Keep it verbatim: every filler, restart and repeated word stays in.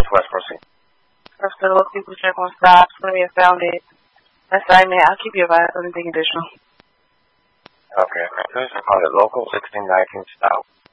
West, proceed. First of all, people check on stops when they have found it. Assignment, I'll keep you advised on anything additional. Okay, this is on the local sixteen nineteen stop.